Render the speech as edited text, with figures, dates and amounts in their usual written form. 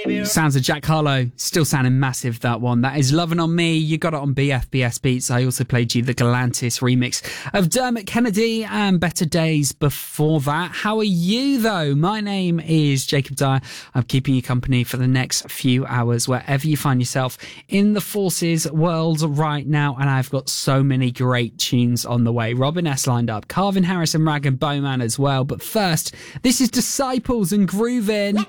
Sounds of Jack Harlow, still sounding massive, that one. That is Lovin' On Me. You got it on BFBS Beats. I also played you the Galantis remix of Dermot Kennedy and Better Days before that. How are you, though? My name is Jacob Dyer. I'm keeping you company for the next few hours, wherever you find yourself in the Forces world right now. And I've got so many great tunes on the way. Robin S. lined up, Calvin Harris and Rag and Bowman as well. But first, this is Disciples and Groovin'.